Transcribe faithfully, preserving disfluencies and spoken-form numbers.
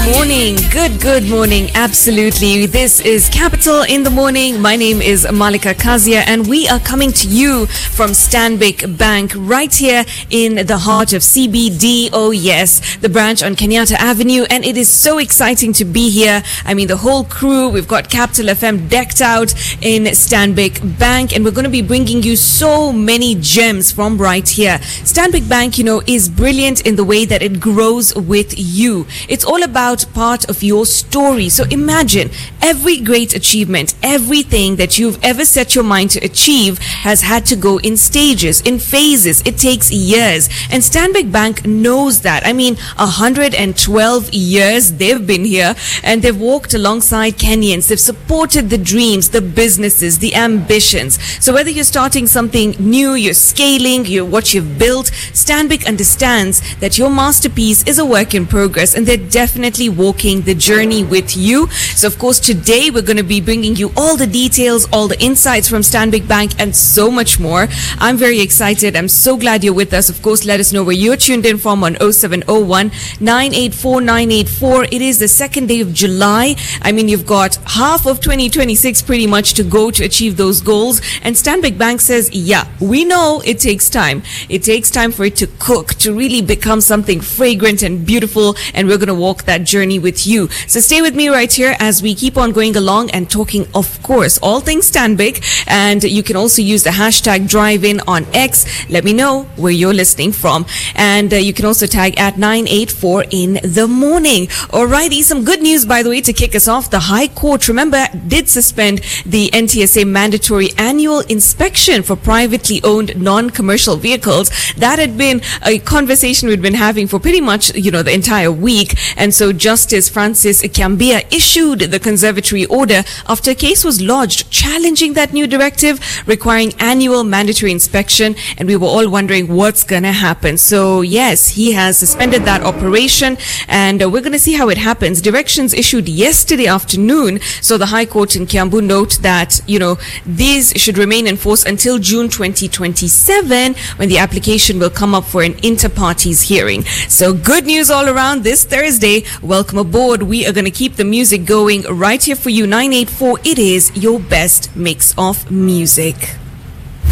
morning. Good, good morning. Absolutely. This is Capital in the Morning. My name is Malika Kazia and we are coming to you from Stanbic Bank right here in the heart of C B D. Oh yes, the branch on Kenyatta Avenue, and it is so exciting to be here. I mean, the whole crew, we've got Capital F M decked out in Stanbic Bank, and we're going to be bringing you so many gems from right here. Stanbic Bank, you know, is brilliant in the way that it grows with you. It's all about part of your story. So imagine every great achievement, everything that you've ever set your mind to achieve has had to go in stages, in phases. It takes years. And Stanbic Bank knows that. I mean, one hundred twelve years they've been here, and they've walked alongside Kenyans. They've supported the dreams, the businesses, the ambitions. So whether you're starting something new, you're scaling, you're what you've built, Stanbic understands that your masterpiece is a work in progress, and they're definitely walking the journey with you. So of course today we're going to be bringing you all the details, all the insights from Stanbic Bank, and so much more. I'm very excited. I'm so glad you're with us. Of course, let us know where you're tuned in from on oh seven oh one, nine eight four, nine eight four. It is the second day of July. I mean, you've got half of twenty twenty-six pretty much to go to achieve those goals, and Stanbic Bank says, yeah, we know it takes time. It takes time for it to cook, to really become something fragrant and beautiful, and we're going to walk that journey with you. So stay with me right here as we keep on going along and talking, of course, all things Stanbic. And you can also use the hashtag DriveIn on X. Let me know where you're listening from. And uh, you can also tag at nine eight four in the morning. Alrighty, some good news, by the way, to kick us off. The High Court, remember, did suspend the N T S A mandatory annual inspection for privately owned non-commercial vehicles. That had been a conversation we'd been having for pretty much, you know, the entire week. And so Justice Francis Kiambia issued the conservatory order after a case was lodged challenging that new directive requiring annual mandatory inspection. And we were all wondering what's going to happen. So yes, he has suspended that operation, and uh, we're going to see how it happens. Directions issued yesterday afternoon. So the High Court in Kiambu note that, you know, these should remain in force until June twenty twenty-seven, when the application will come up for an inter-parties hearing. So good news all around this Thursday. Welcome aboard. We are going to keep the music going right here for you. nine eight four, it is your best mix of music.